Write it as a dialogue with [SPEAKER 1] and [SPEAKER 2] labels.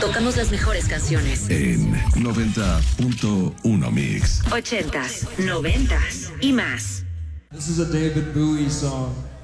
[SPEAKER 1] Tocamos las mejores canciones.
[SPEAKER 2] En 90.1 Mix.
[SPEAKER 1] 80s, 90s y más.
[SPEAKER 3] This is a David Bowie song.